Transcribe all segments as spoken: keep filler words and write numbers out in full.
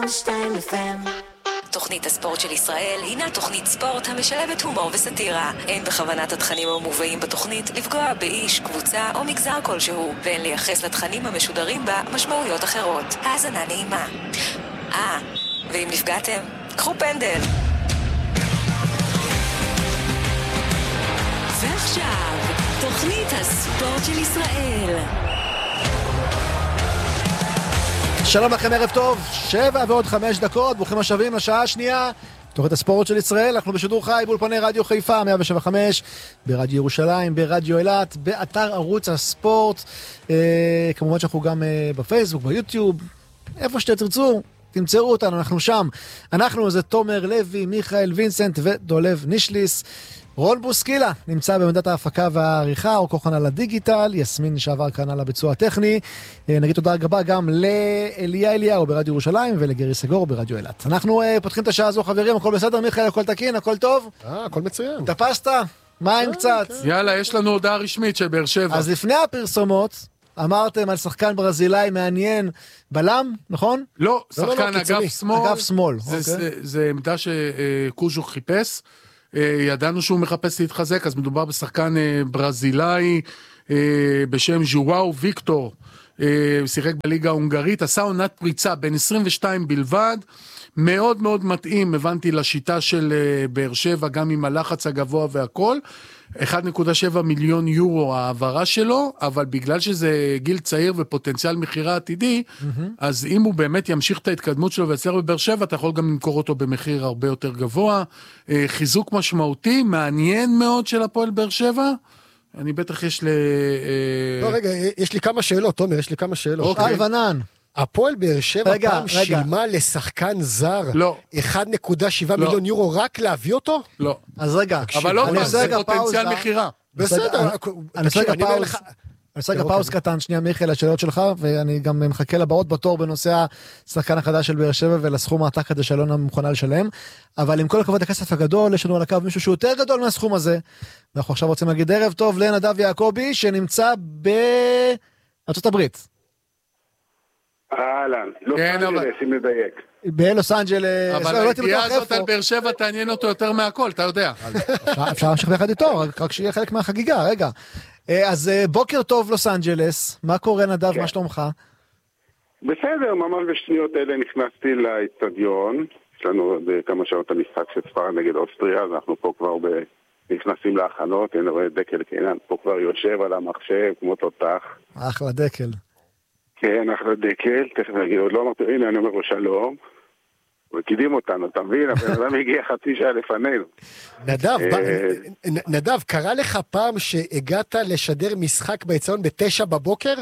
תוכנית הספורט של ישראל הינה תוכנית ספורט המשלבת הומור וסטירה. אין בכוונת התכנים המובאים בתוכנית לפגוע באיש, קבוצה או מגזר כלשהו, ואין לייחס לתכנים המשודרים בה משמעויות אחרות. האזנה נעימה. אה, ואם נפגעתם, קחו פנדל. ועכשיו, תוכנית הספורט של ישראל. שלום לכם, ערב טוב, שבע ועוד חמש דקות, ברוכים השבים לשעה השנייה, תוכנית הספורט של ישראל. אנחנו בשידור חי באולפני רדיו חיפה, מאה שבע חמש, ברדיו ירושלים, ברדיו אילת, באתר ערוץ הספורט, אה, כמובן שאנחנו גם אה, בפייסבוק, ביוטיוב, איפה שתרצו, תמצאו אותנו, אנחנו שם. אנחנו זה תומר לוי, מיכאל וינסנט ודולב נישליס. רון בוסקילה נמצא בעמדת ההפקה והעריכה, או כוחן על הדיגיטל, יסמין שעבר כאן על הביצוע הטכני. נגיד תודה רבה גם לאליה אליהו ברדיו ירושלים ולגרי סגור ברדיו אילת. אנחנו uh, פותחים את השעה הזו, חברים, הכל בסדר, מיכאל, הכל תקין, הכל טוב? אה, הכל מצוין. טפסת? מים קצת? יאללה, יש לנו הודעה רשמית של באר שבע. אז לפני הפרסומות, אמרתם על שחקן ברזילאי מעניין בלם, נכון? לא, שחקן אגף שמאל. אגף שמאל, אוקיי. זה עמדה שקוז'ו חיפש. ידענו שהוא מחפש להתחזק, אז מדובר בשחקן ברזילאי בשם ז'ואאו ויקטור, שיחק בליגה ההונגרית, עשה עונת פריצה בין עשרים ושתיים בלבד, מאוד מאוד מתאים, הבנתי לשיטה של באר שבע, גם עם הלחץ הגבוה והכל, אחד נקודה שבע מיליון יורו העברה שלו, אבל בגלל שזה גיל צעיר ופוטנציאל מחירה עתידי, mm-hmm. אז אם הוא באמת ימשיך את ההתקדמות שלו ויצליח בבאר שבע, אתה יכול גם למכור אותו במחיר הרבה יותר גבוה, חיזוק משמעותי, מעניין מאוד של הפועל באר שבע, אני בטח יש ל... לא רגע, יש לי כמה שאלות, תומר, יש לי כמה שאלות. אוקיי. אלבנן. הפועל באר שבע רגע, פעם רגע. שילמה לשחקן זר לא. אחד נקודה שבע לא. מיליון יורו רק להביא אותו? לא. אז רגע. אבל לא, אני פעם, עושה זה רגע פוטנציאל פאוזה. מחירה. בסדר. אני עושה רגע אני אומר פאוז. לך- אני עושה רגע פאוז קטן, שנייה מיכאל, לשאלות שלך, ואני גם מחכה לבאות בתור בנושא השחקן החדש של באר שבע ולסכום העתק כדי שאלונה מוכנה לשלם, אבל עם כל הכבוד הכסף הגדול, יש לנו על הקו מישהו שהוא יותר גדול מהסכום הזה, ואנחנו עכשיו רוצים להגיד ערב טוב לנדב יעקבי, שנמצא בארצות הברית. אהלן, לוס כן, אבל- אנג'לס, אם נדייק. בלוס אנג'לס, אבל לא הייתי הידיעה בטוח הזאת איפה. על באר שבע תעניין אותו יותר מהכל, אתה יודע. אפשר- אפשר להמשיך ביחד איתו, רק רק שיהיה חלק מהחגיגה, רגע. אה, אז אה, בוקר טוב לוס אנג'לס, מה קורה נדב, כן. מה שלומך? בסדר, ממש בשניות אלה נכנסתי לאצטדיון, יש לנו עוד כמה שעות את המשחק של ספרד נגד אוסטריה, אז אנחנו פה כבר ב... נכנסים להכנות, הנה רואה דקל קינן, פה כבר יושב על המחשב, כמו תותח. אחלה דקל. כן, אחלה דקל, תכף נגיד, עוד לא אמרתי, הנה אני אומר לו שלום, וקידים אותנו, אתה מבין? הבן אדם הגיע חצי שעה לפנינו. נדב, אה, ב- נ- נדב, קרה לך פעם שהגעת לשדר משחק באצטדיון בתשע בבוקר?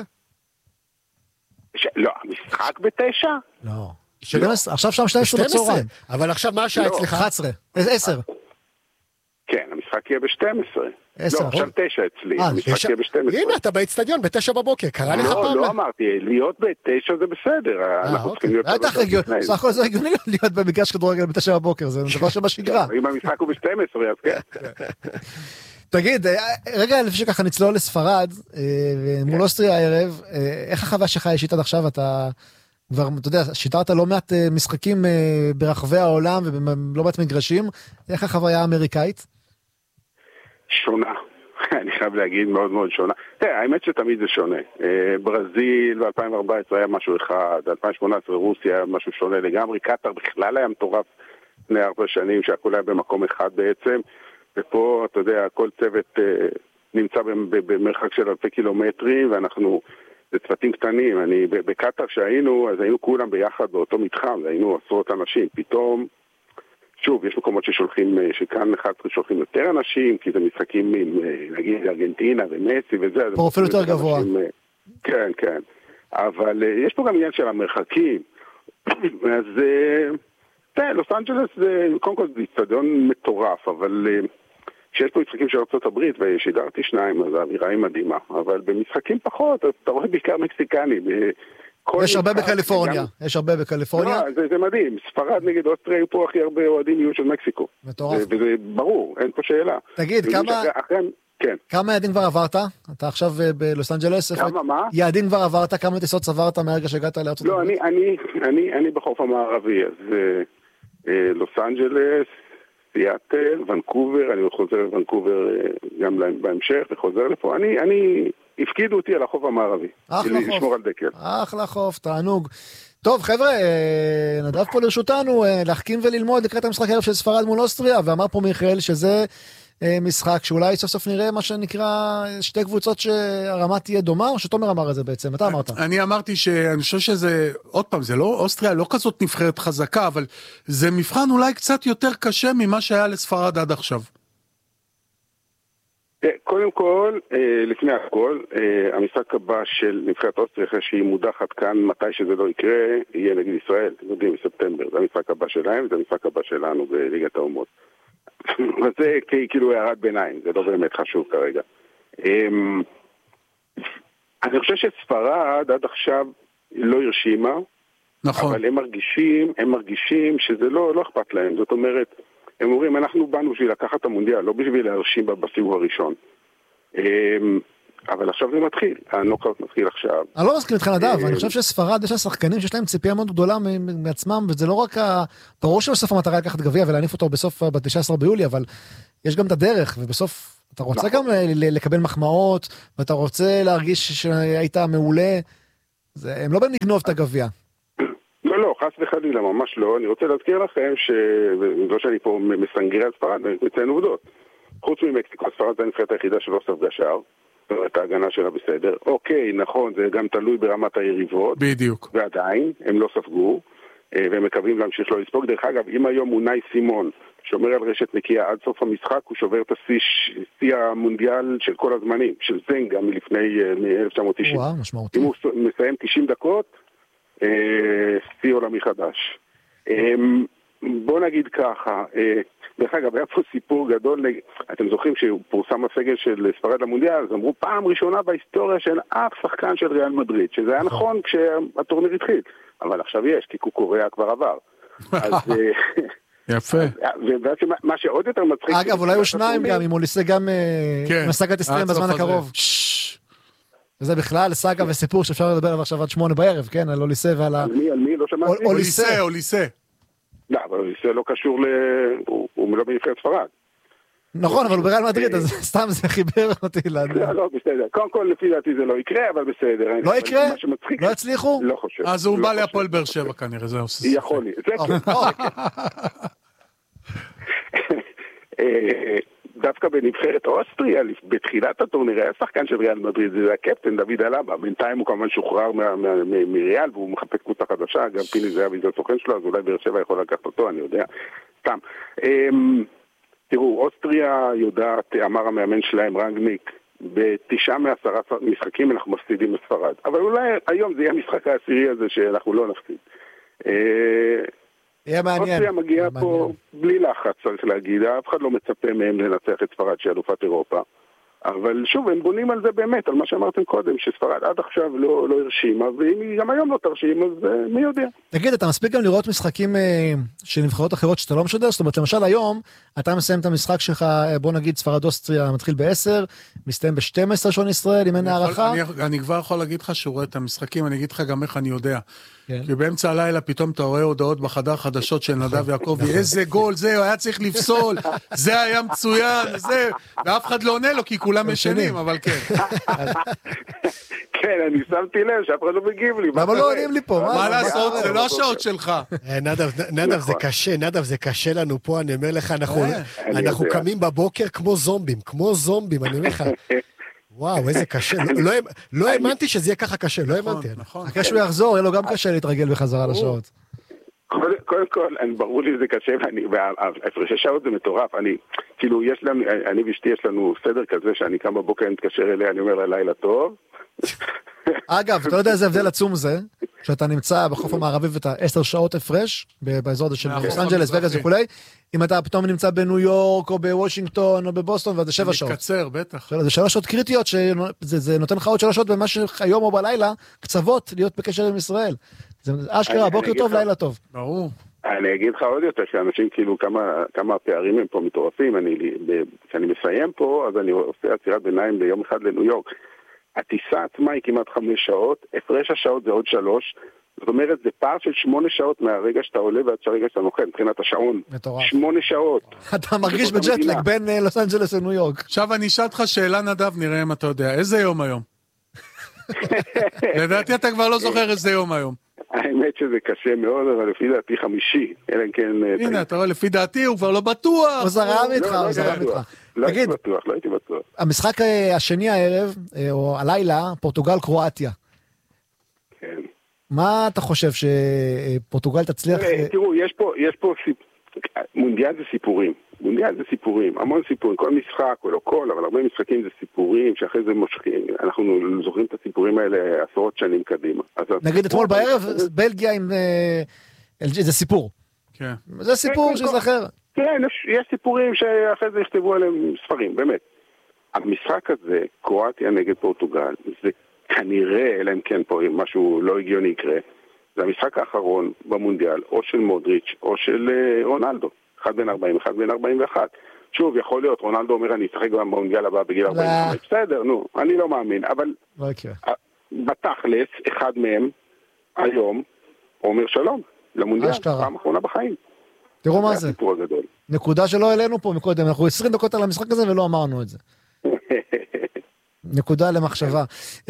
ש... לא, המשחק בתשע? לא. שתים עשרה, עכשיו שם שתים עשרה שתים עשרה. בצהריים. אבל עכשיו מה השעה לא. אצלך? אחת עשרה, עשר. כן, המשחק יהיה ב-שתים עשרה. עשר. לא, עכשיו תשע אצלי, אה, המשחק תשע- יהיה ב-שתים עשרה. הנה, אתה באצטדיון בתשע בבוקר, קרה לך לא, פעם? לא אמרתי, להיות בתשע זה בסדר, אנחנו צריכים להיות... בטח שלוש הגיוני, לפני. סך הכל זה הגיוני להיות במגרש כדורגל בתשע בבוקר, זה דבר שבשגרה. אם המשחק הוא ב-שתים עשרה, אז כן. תגיד, אה, רגע לפני שככה נצלול לספרד, אה, מול אוסטריה הערב, אה, איך החוויה שלך אישית עד עכשיו? אתה כבר, אתה יודע, שיתרת לא מעט אה, משחקים אה, ברחבי העולם ולא מעט מגרשים, איך החוויה האמריקאית? שונה. אני חייב להגיד מאוד מאוד שונה. תראה, האמת שתמיד זה שונה. אה, ברזיל ב-אלפיים וארבע עשרה היה משהו אחד, אלפיים שמונה עשרה רוסיה היה משהו שונה לגמרי, קטר בכלל היה מטורף לפני ארבע שנים שהכל היה במקום אחד בעצם, ופה, אתה יודע, כל צוות אה, נמצא ב- ב- במרחק של אלפי קילומטרים, ואנחנו, זה צוותים קטנים. אני, ב- בקטר שהיינו, אז היינו כולם ביחד באותו מתחם, היינו עשרות אנשים, פתאום, שוב, יש מקומות ששולחים, שכאן אחד שולחים יותר אנשים, כי זה משחקים עם, נגיד, ארגנטינה ומסי וזה. פרופיל יותר גבוה. אנשים, כן, כן. אבל יש פה גם עניין של המרחקים. אז, תראה, לוס אנג'לס זה, קודם כל זה אצטדיון מטורף, אבל כשיש פה משחקים של ארצות הברית, ושידרתי שניים, אז האווירה היא מדהימה. אבל במשחקים פחות, אז אתה רואה בעיקר מקסיקנים. יש הרבה בקליפורניה, יש הרבה בקליפורניה. לא, זה, זה מדהים, ספרד נגד אוסטריה, היו פה הכי הרבה אוהדים יהיו של מקסיקו. מטורף. וזה ברור, אין פה שאלה. תגיד, כמה... אחרי, כן. כמה יעדים כבר עברת? אתה עכשיו בלוס אנג'לס? כמה, מה? יעדים כבר עברת? כמה טיסות צברת מהרגע שהגעת לארצות לא, הברית? אני, אני, אני, אני בחוף המערבי, אז אה, לוס אנג'לס, סיאטל, ונקובר, אני חוזר לוונקובר גם בהמשך, וחוזר לפה. אני, אני, הפקידו אותי על החוף המערבי. אחלה חוף. לשמור על דקל. אחלה חוף, תענוג. טוב, חבר'ה, נדב פה לרשותנו להחכים וללמוד לקראת המשחק הערב של ספרד מול אוסטריה, ואמר פה מיכאל שזה משחק שאולי סוף סוף נראה מה שנקרא שתי קבוצות שהרמה תהיה דומה, או שתומר אמר את זה בעצם? אתה אמרת. אני אמרתי שאני חושב שזה, עוד פעם, זה לא, אוסטריה לא כזאת נבחרת חזקה, אבל זה מבחן אולי קצת יותר קשה ממה שהיה לספרד עד עכשיו. קודם כל, לפני הכל, המשחק הבא של נבחרת אוסטריה, אחרי שהיא מודחת כאן, מתי שזה לא יקרה, יהיה נגד ישראל, אתם יודעים, בספטמבר. זה המשחק הבא שלהם, זה המשחק הבא שלנו בליגת האומות. וזה כאילו הערת ביניים, זה לא באמת חשוב כרגע. אני חושב שספרד עד עכשיו לא הרשימה, נכון. אבל הם מרגישים, הם מרגישים שזה לא, לא אכפת להם. זאת אומרת, הם אומרים, אנחנו באנו בשביל לקחת את המונדיאל, לא בשביל להרשים בסיבוב הראשון. אבל עכשיו זה מתחיל, הנוקאוט מתחיל עכשיו. אני לא מסכים איתך נדב, אני חושב שספרד יש לה שחקנים שיש להם ציפייה מאוד גדולה מעצמם, וזה לא רק, ברור שבסוף המטרה לקחת גביע ולהניף אותו בסוף ב-תשעה עשר ביולי, אבל יש גם את הדרך, ובסוף אתה רוצה גם לקבל מחמאות, ואתה רוצה להרגיש שהיית מעולה, הם לא באים לגנוב את הגביע. לא, לא, חס וחלילה, ממש לא. אני רוצה להזכיר לכם שלא שאני פה מסנגרי על ספרד, אני מציין עובדות. חוץ ממקסיקו, ספרד זה הנבחרת היחידה שלא ספגה שער. את ההגנה שלה בסדר. אוקיי, נכון, זה גם תלוי ברמת היריבות. בדיוק. ועדיין, הם לא ספגו, והם מקווים להמשיך לא לספוג. דרך אגב, אם היום אונאי סימון שומר על רשת נקייה עד סוף המשחק, הוא שובר את השיא המונדיאל של כל הזמנים, של זנגה מלפני אלף תשע מאות תשעים. וואו, משמעותי. אם הוא מסיים תשעים דקות, שיא עולמי חדש. בוא נגיד ככה, דרך אגב, היה פה סיפור גדול, אתם זוכרים שהוא פורסם הסגל של ספרד למונדיאל, אז אמרו פעם ראשונה בהיסטוריה של אף שחקן של ריאל מדריד, שזה היה נכון כשהטורניר התחיל, אבל עכשיו יש, כי קוקוריה כבר עבר. יפה. ומה שעוד יותר מצחיק... אגב, אולי הוא שניים גם, אם אוליסה גם מסגה תסתיים בזמן הקרוב. וזה בכלל סאגה וסיפור שאפשר לדבר עליו עכשיו עד שמונה בערב, כן? על אוליסה ועל ה... על מי? על מי? לא שמעתי? אוליסה, אוליסה. לא, אבל אוליסה לא קשור ל... הוא לא בנבחרת ספרד. נכון, אבל הוא בריאל מדריד, אז סתם זה חיבר אותי. לא, לא, בסדר. קודם כל, לפי דעתי זה לא יקרה, אבל בסדר. לא יקרה? לא יצליחו? לא חושב. אז הוא בא להפועל באר שבע כנראה, זה עושה. יכול לי. זה כן. דווקא בנבחרת אוסטריה, בתחילת הטורניר, היה שחקן של ריאל מדריד, זה הקפטן דוד אלבה, בינתיים הוא כמובן שוחרר מריאל, והוא מחפש קבוצה חדשה, גם פיני זהבי זה הסוכן שלו, אז אולי באר שבע יכול לקחת אותו, אני יודע, סתם. תראו, אוסטריה יודעת, אמר המאמן שלהם, רנגניק, בתשעה מעשרה משחקים אנחנו מפסידים בספרד, אבל אולי היום זה יהיה המשחק העשירי הזה שאנחנו לא נפסיד. יהיה מעניין. אוסטריה מגיעה פה בלי לחץ, צריך להגיד, אף אחד לא מצפה מהם לנצח את ספרד שהיא אלופת אירופה, אבל שוב, הם בונים על זה באמת, על מה שאמרתם קודם, שספרד עד עכשיו לא, לא הרשימה, ואם היא גם היום לא תרשים, אז מי יודע. תגיד, אתה מספיק גם לראות משחקים של נבחרות אחרות שאתה לא משדר? זאת אומרת, למשל היום, אתה מסיים את המשחק שלך, בוא נגיד, ספרד אוסטריה מתחיל ב-עשר, מסתיים ב-שתים עשרה שעון ישראל, אם אין הערכה. אני, אני כבר יכול להגיד לך שהוא רואה את המשחקים, אני אגיד לך גם איך אני יודע. כן. כי באמצע הלילה פתאום אתה רואה הודעות בחדר חדשות של נדב יעקבי, איזה גול, זה, היה צריך לפסול, זה היה מצוין, זה, ואף אחד לא עונה לו, כי כולם משנים, אבל כן. כן, אני שמתי לב שאף אחד לא מגיב לי. למה לא עונים לי פה? מה לעשות? זה לא השעות שלך. נדב, זה קשה, נדב, זה קשה לנו פה, אני אומר לך, אנחנו קמים בבוקר כמו זומבים, כמו זומבים, אני אומר לך. וואו, איזה קשה. לא האמנתי שזה יהיה ככה קשה, לא האמנתי. אחרי שהוא יחזור, יהיה לו גם קשה להתרגל בחזרה לשעות. קודם כל, ברור לי זה קשה, והפרשי שעות זה מטורף. אני, כאילו, יש לנו, אני ואשתי יש לנו סדר כזה, שאני קם בבוקר, אני מתקשר אליה, אני אומר לה, לילה טוב. אגב, אתה יודע איזה הבדל עצום זה, שאתה נמצא בחוף המערבי ואתה עשר שעות הפרש, באזור הזה של לוס אנג'לס, וגאס וכולי, אם אתה פתאום נמצא בניו יורק, או בוושינגטון, או בבוסטון, וזה שבע שעות. מתקצר, בטח. זה שלוש שעות קריטיות, שזה נותן לך עוד שלוש שעות במה שהיום או בלילה, קצוות להיות בקשר עם ישראל. זה אשכרה, בוקר טוב, לילה טוב. ברור. אני אגיד לך עוד יותר, שאנשים כאילו כמה, כמה הפערים הם פה מטורפים, אני, כשאני מסיים פה, אז אני עושה עצירת ביניים ביום אחד לניו יורק. הטיסה עצמה היא כמעט חמש שעות, הפרש השעות זה עוד שלוש, זאת אומרת, זה פער של שמונה שעות מהרגע שאתה עולה ועד שהרגע שאתה נוחת, מבחינת השעון. מטורף. שמונה שעות. אתה מרגיש בג'טלג בין לוס אנג'לס לניו יורק. עכשיו אני אשאל אותך שאלה נדב, נראה אם אתה יודע. איזה יום היום? לדעתי אתה כבר לא זוכר איזה יום היום. האמת שזה קשה מאוד, אבל לפי דעתי חמישי. אלא כן... הנה, אתה רואה, לפי דעתי הוא כבר לא בטוח. הוא זרם איתך, הוא זרם איתך. לא הייתי בטוח, לא הייתי בטוח. המשחק השני הערב, או הלילה, פורטוגל-קרואטיה. כן. מה אתה חושב שפורטוגל תצליח... תראו, יש פה, יש פה, מונדיאל זה סיפורים, מונדיאל זה סיפורים, המון סיפורים, כל משחק, או לא כל, אבל הרבה משחקים זה סיפורים, שאחרי זה מושכים, אנחנו זוכרים את הסיפורים האלה עשרות שנים קדימה. נגיד אתמול בערב, בלגיה עם... זה סיפור. כן. זה סיפור שזכר. כן, יש סיפורים שאחרי זה יכתבו עליהם ספרים, באמת. המשחק הזה, קרואטיה נגד פורטוגל, זה כנראה, אלא אם כן פה משהו לא הגיוני יקרה, זה המשחק האחרון במונדיאל, או של מודריץ' או של רונלדו. אחד בין ארבעים, אחד בין ארבעים ואחת. שוב, יכול להיות, רונלדו אומר, אני אשחק גם במונדיאל הבא בגיל ארבעים וחמש. בסדר, נו, אני לא מאמין, אבל בתכלס, אחד מהם, היום, אומר שלום, למונדיאל, פעם אחרונה בחיים. תראו מה זה. נקודה שלא אלינו פה מקודם, אנחנו עשרים דקות על המשחק הזה ולא אמרנו את זה. נקודה למחשבה.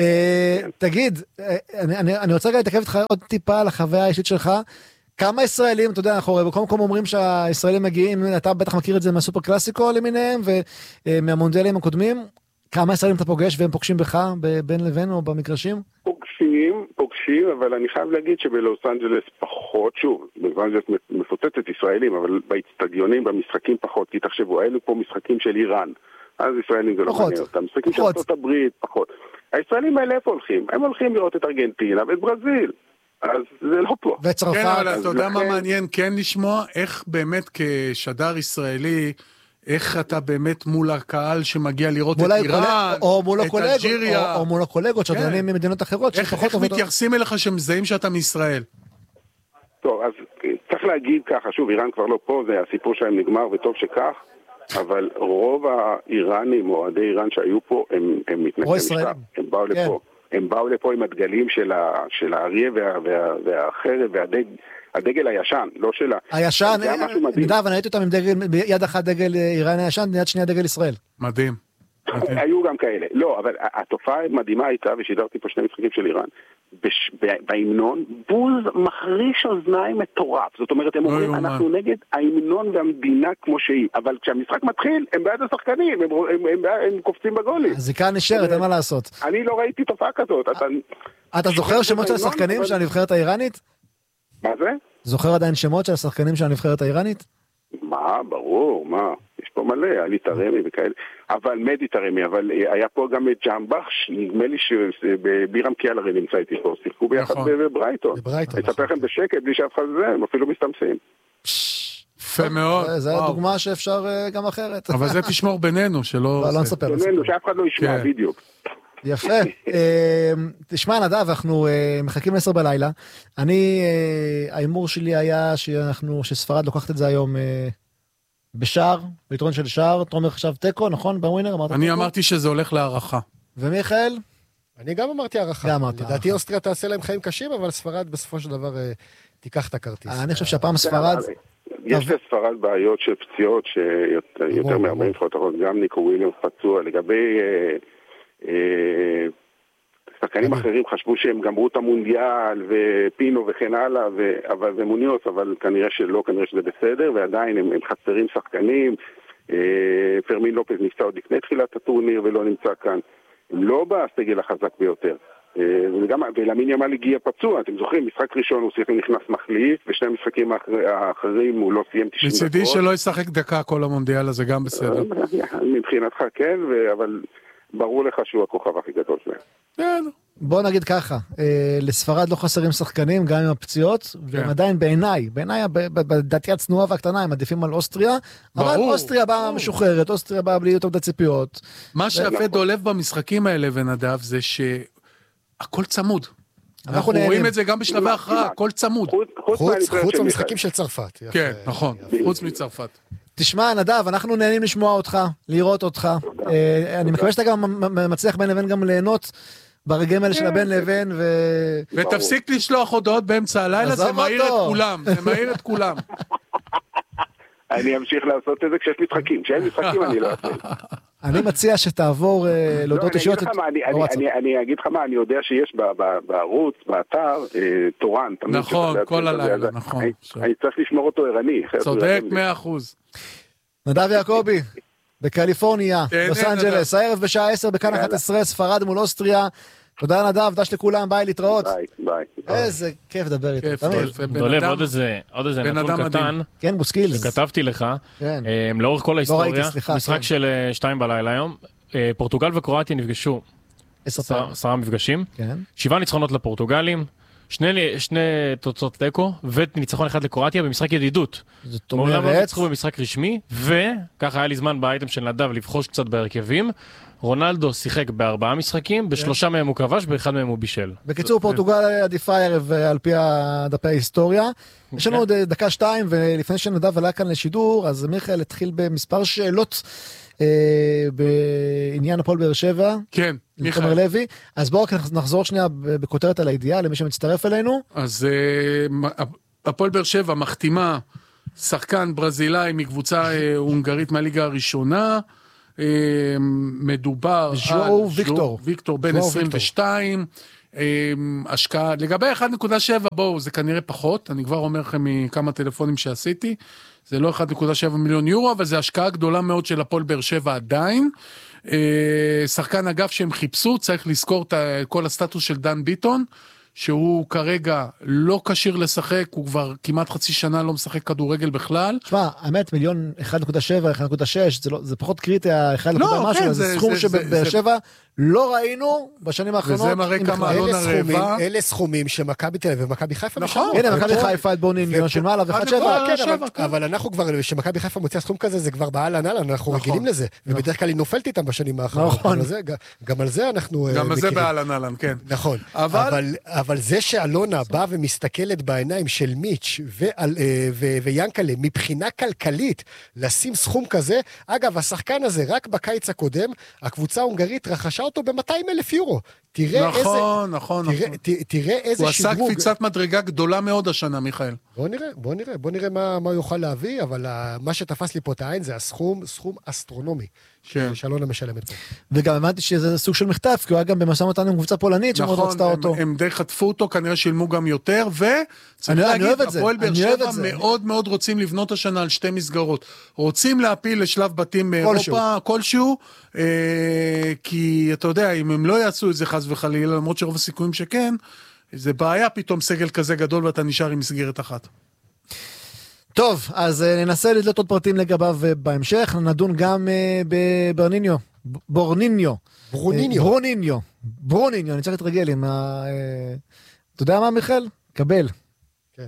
תגיד, אני רוצה להתעכב איתך עוד טיפה על החוויה האישית שלך. כמה ישראלים, אתה יודע, אנחנו בכל מקום אומרים שהישראלים מגיעים, אתה בטח מכיר את זה מהסופר קלאסיקו למיניהם, ומהמונדיאלים הקודמים. כמה ישראלים אתה פוגש והם פוגשים בך בין לבין או במגרשים? פוגשים, פוגשים, אבל אני חייב להגיד שבלוס אנג'לס פחות, שוב, בלוס אנג'לס מפוצצת ישראלים, אבל באצטדיונים, במשחקים פחות, כי תחשבו, האלו פה משחקים של איראן. אז ישראלים זה לא מעניין אותם. משחקים של ארצות הברית, פחות. הישראלים האלה איפה הולכים? הם הולכים לראות את ארגנטינה ואת ברזיל. אז זה לא פה. וצרפת. כן, אבל אתה יודע מה מעניין כן לשמוע? איך באמת כשדר ישראלי, איך אתה באמת מול הקהל שמגיע לראות את איראן, את אלג'יריה. או מול הקולגות שדרנים ממדינות אחרות. איך מתייחסים אליך שמזהים שאתה מישראל? טוב, אז צריך להגיד ככה, שוב, איראן כבר לא פה, זה הסיפור שלהם נגמר וטוב שכך. אבל רוב האיראנים או עדי איראן שהיו פה הם, הם מתנגדים משטר, הם באו כן. לפה, הם באו לפה עם הדגלים של, ה, של האריה וה, וה, והחרב והדגל, הדגל הישן, לא של ה... הישן, נדב, אני הייתי אותם עם דגל, ביד אחת דגל איראן הישן, ביד שנייה דגל ישראל. מדהים. היו גם כאלה, לא, אבל התופעה המדהימה הייתה, ושידרתי פה שני משחקים של איראן, בהמנון, בוז מחריש אוזניים מטורף. זאת אומרת, הם אומרים, אנחנו נגד ההמנון והמדינה כמו שהיא, אבל כשהמשחק מתחיל, הם בעד השחקנים, הם קופצים בגולים. הזיקה נשארת, אין מה לעשות. אני לא ראיתי תופעה כזאת. אתה זוכר שמות של השחקנים של הנבחרת האיראנית? מה זה? זוכר עדיין שמות של השחקנים של הנבחרת האיראנית? מה, ברור, מה, יש פה מלא, עלי תרמי וכאלה, אבל מדי תרמי, אבל היה פה גם את ג'אמבח, נדמה לי שבירם קיאל הרי נמצא איתי פה, שיחקו ביחד בברייטון. אני אספר לכם בשקט, בלי שאף אחד זה, הם אפילו מסתמסים. יפה מאוד. זה דוגמה שאפשר גם אחרת. אבל זה תשמור בינינו, שלא... לא נספר. בינינו, שאף אחד לא ישמע, בדיוק. יפה. תשמע נדב, אנחנו מחכים לעשר בלילה. אני, האימור שלי היה שאנחנו, שספרד לוקחת את זה היום בשער, ביתרון של שער. תומר חשב טקו, נכון? בווינר אמרת אני אמרתי שזה הולך להערכה. ומיכאל? אני גם אמרתי הערכה. גם אמרתי. לדעתי אוסטריה תעשה להם חיים קשים, אבל ספרד בסופו של דבר תיקח את הכרטיס. אני חושב שהפעם ספרד... יש לספרד בעיות של פציעות שיותר מ-ארבעים לפחות, גם ניקו וויליאמס פצוע. לגבי שחקנים אחרים חשבו שהם גמרו את המונדיאל ופינו וכן הלאה, אבל ומוניוס, אבל כנראה שלא, כנראה שזה בסדר, ועדיין הם חסרים שחקנים. פרמין לופז נפצע עוד לפני תחילת הטורניר ולא נמצא כאן. הם לא בסגל החזק ביותר. וגם, ולמין ימל הגיע פצוע, אתם זוכרים, משחק ראשון הוא שיחק נכנס מחליף, ושני המשחקים האחרים הוא לא סיים תשעים דקות. מצידי שלא ישחק דקה כל המונדיאל הזה, גם בסדר. מבחינתך כן, אבל ברור לך שהוא הכוכב הכי גדול שלהם. בוא נגיד ככה, לספרד לא חסרים שחקנים, גם עם הפציעות, והם עדיין בעיניי, בעיניי, בדעתי הצנועה והקטנה, הם עדיפים על אוסטריה, אבל אוסטריה באה משוחררת, אוסטריה באה בלי יותר ציפיות. מה שיפה דולב במשחקים האלה ונדב, זה שהכל צמוד. אנחנו רואים את זה גם בשלבי הכרעה, הכל צמוד. חוץ מהמשחקים של צרפת. כן, נכון, חוץ מצרפת. תשמע, נדב, אנחנו נהנים לשמוע אותך, לראות אותך. אני מקווה שאתה גם מצליח בין לבין גם ליהנות ברגעים האלה של הבן לבין. ותפסיק לשלוח הודעות באמצע הלילה, זה מהיר את כולם, זה מהיר את כולם. אני אמשיך לעשות את זה כשיש משחקים, כשאין משחקים אני לא אעשה. אני מציע שתעבור להודות אישיות. אני אגיד לך מה, אני יודע שיש בערוץ, באתר, תורן. נכון, כל הלילה, נכון. אני צריך לשמור אותו ערני. צודק מאה אחוז. נדב יעקבי, בקליפורניה, לוס אנג'לס, הערב בשעה עשר בכאן אחת עשרה, ספרד מול אוסטריה. תודה נדב, דש לכולם, ביי, להתראות. ביי, ביי. איזה כיף לדבר איתו. דולב, עוד איזה נתון קטן. כן, בוסקילס. שכתבתי לך, לאורך כל ההיסטוריה, משחק של שתיים בלילה היום, פורטוגל וקרואטיה נפגשו, עשרה מפגשים, שבעה ניצחונות לפורטוגלים, שני תוצאות תיקו, וניצחון אחד לקרואטיה במשחק ידידות. זאת אומרת, אומרת... מעולם ניצחו במשחק רשמי, וככה היה לי זמן באייטם של נדב לבחוש קצת בהרכבים. רונלדו שיחק בארבעה משחקים, בשלושה מהם הוא כבש, באחד מהם הוא בישל. בקיצור, פורטוגל עדיפה הערב על פי דפי ההיסטוריה. יש לנו עוד דקה שתיים, ולפני שנדב עלה כאן לשידור, אז מיכאל התחיל במספר שאלות בעניין הפועל באר שבע. כן, מיכאל לוי. אז בואו נחזור שנייה בכותרת על הידיעה, למי שמצטרף אלינו. אז הפועל באר שבע מחתימה שחקן ברזילאי מקבוצה הונגרית מהליגה הראשונה, מדובר ז'ואו ויקטור ויקטור בן עשרים ושתיים, השקעה לגבי אחת נקודה שבע, בואו זה כנראה פחות, אני כבר אומר לכם מכמה טלפונים שעשיתי, זה לא אחת נקודה שבע מיליון יורו, אבל זה השקעה גדולה מאוד של הפועל באר שבע עדיין. שחקן אגב שהם חיפשו, צריך לזכור את כל הסטטוס של דן ביטון, שהוא כרגע לא כשיר לשחק, הוא כבר כמעט חצי שנה לא משחק כדורגל בכלל. תשמע, האמת, מיליון אחת נקודה שבע, אחת נקודה שש, זה, לא, זה פחות קריטי, אחד נקודה משהו, זה, זה סכום שבאר שבע לא ראינו בשנים האחרונות. וזה מראה כמה אלון הרבע. אלה סכומים שמכבי תל אביב ומכבי חיפה נכון. הנה, מכבי חיפה את בורניניו של מעלה ואחד שבע. אבל אנחנו כבר, שמכבי חיפה מוציאה סכום כזה, זה כבר בעל הנעל, אנחנו רגילים לזה. ובדרך כלל היא נופלת איתם בשנים האחרונות. גם על זה אנחנו גם על זה בעל הנעל, כן. נכון. אבל זה שאלונה באה ומסתכלת בעיניים של מיץ' ויאנקלה, מבחינה כלכלית, לשים סכום כזה, אגב, השחקן הזה, רק בקיץ הקודם, הקבוצה ההונגרית רכשה אותו ב-מאתיים אלף יורו. תראה איזה... נכון, נכון, נכון. תראה איזה שדרוג. הוא עשה קפיצת מדרגה גדולה מאוד השנה, מיכאל. בוא נראה, בוא נראה, בוא נראה מה הוא יוכל להביא, אבל מה שתפס לי פה את העין זה הסכום, סכום אסטרונומי. שאלונה משלמת פה. וגם הבנתי שזה סוג של מכתב, כי הוא היה גם במשא ומתן עם קבוצה פולנית שמאוד רצתה אותו. הם די חטפו אותו, כנראה שילמו גם יותר, וצריך להגיד, הפועל באר שבע מאוד מאוד רוצים לבנות השנה על שתי מסגרות. רוצים להפיל לשלב בתים באירופה, כלשהו, כי אתה יודע, אם הם לא יעשו את זה חס וחלילה, למרות שרוב הסיכויים שכן, זה בעיה פתאום סגל כזה גדול ואתה נשאר עם מסגרת אחת. טוב, אז ננסה לדלות עוד פרטים לגביו בהמשך, נדון גם בברניניו, בורניניו. ברוניניו. ברוניניו. ברוניניו, אני צריך להתרגל עם ה... אתה יודע מה, מיכאל? קבל. כן.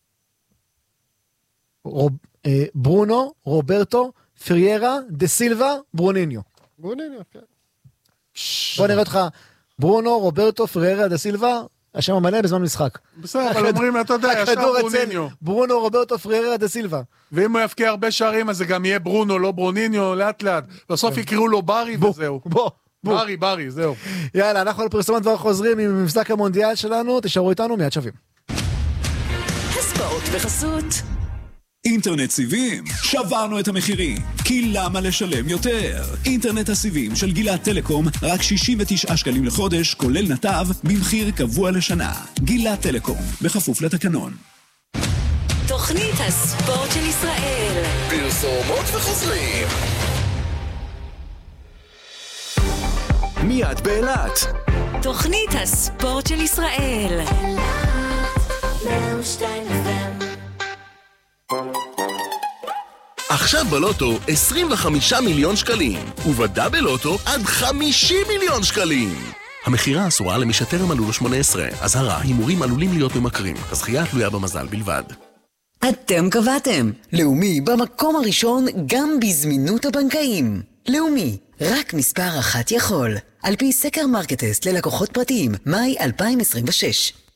ברונו, רוברטו, פריירה, דה סילבה, ברוניניו. ברוניניו, כן. בוא נראה אותך, ברונו, רוברטו, פריירה, דה סילבה, השם המלא בזמן משחק. בסדר, אבל אומרים, אתה יודע, ישר ברוניניו. ברונו, רוברטו, פריירה, דה סילבה. ואם הוא יפקיע הרבה שערים, אז זה גם יהיה ברונו, לא ברוניניו, לאט לאט. בסוף יקראו לו ברי וזהו. בוא, בוא. ברי, ברי, זהו. יאללה, אנחנו על פרסומת כבר חוזרים עם מבזק המונדיאל שלנו, תשארו איתנו, מיד שווים. הספורט בחסות. אינטרנט סיבים, שברנו את המחירים, כי למה לשלם יותר? אינטרנט הסיבים של גילת טלקום, רק שישים ותשעה שקלים לחודש, כולל נתב, במחיר קבוע לשנה. גילת טלקום, בכפוף לתקנון. תוכנית הספורט של ישראל. פרסומות וחוזרים. מיד באילת. תוכנית הספורט של ישראל. עכשיו בלוטו עשרים וחמישה מיליון שקלים, ובדאבל לוטו עד חמישים מיליון שקלים. המחירה אסורה למי שטרם מלאו לו שמונה עשרה. אזהרה, הימורים עלולים להיות ממכרים. הזכייה תלויה במזל בלבד. אתם קבעתם. לאומי במקום הראשון גם בזמינות הבנקאים. לאומי, רק מספר אחת יכול. על פי סקר מרקטסט ללקוחות פרטיים, מאי אלפיים עשרים ושש.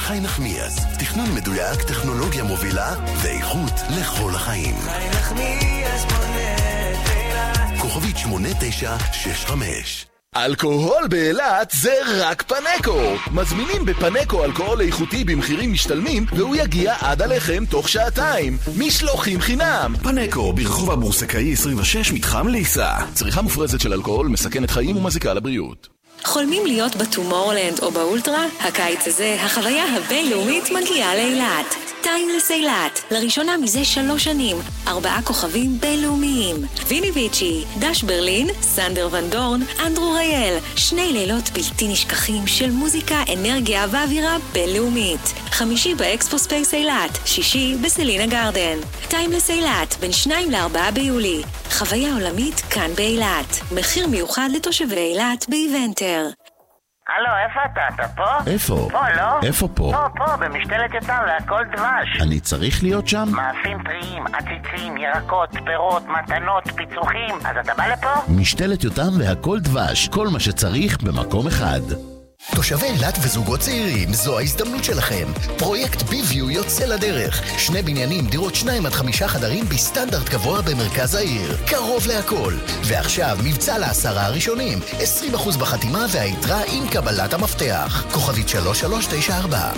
חי נחמיאס, תכנון מדויק, טכנולוגיה מובילה ואיכות לכל החיים. חי נחמיאס בונה את אילת. כוכבית שמונה תשע שש חמש. אלכוהול באילת זה רק פנקו. מזמינים בפנקו אלכוהול איכותי במחירים משתלמים והוא יגיע עד עליכם תוך שעתיים. משלוחים חינם. פנקו ברחוב הבורסקאי עשרים ושש מתחם ליסה. צריכה מופרזת של אלכוהול מסכנת חיים ומזיקה לבריאות. חולמים להיות בטומורלנד או באולטרה? הקיץ הזה החוויה הבינלאומית מגיעה לאילת. טיימלס אילת, לראשונה מזה שלוש שנים, ארבעה כוכבים בינלאומיים. ויני ויצ'י, דש ברלין, סנדר ונדורן, אנדרו רייל, שני לילות בלתי נשכחים של מוזיקה, אנרגיה ואווירה בינלאומית. חמישי באקספו ספייס אילת, שישי בסלינה גרדן. טיימלס אילת, בין שניים לארבעה ביולי. חוויה עולמית כאן באילת. מחיר מיוחד לתושבי אילת באיבנטר. הלו, איפה אתה? אתה פה? איפה? פה, לא? איפה פה? פה, פה, במשתלת יותם, והכל דבש. אני צריך להיות שם? מאפים טריים, עציצים, ירקות, פירות, מתנות, פיצוחים. אז אתה בא לפה? משתלת יותם והכל דבש. כל מה שצריך במקום אחד. תושבי אילת וזוגות צעירים, זו ההזדמנות שלכם. פרויקט ביביו יוצא לדרך. שני בניינים, דירות שניים עד חמישה חדרים בסטנדרט גבוה במרכז העיר. קרוב להכל. ועכשיו מבצע לעשרה הראשונים. עשרים אחוז בחתימה והיתרה עם קבלת המפתח. כוכבית שלוש שלוש תשע ארבע.